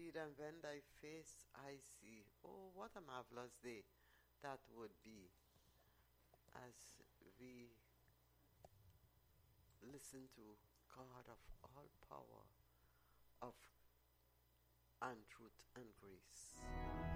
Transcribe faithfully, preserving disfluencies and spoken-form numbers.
indeed, and when thy face I see. Oh, what a marvelous day that would be as we listen to God of all power, of and truth and grace.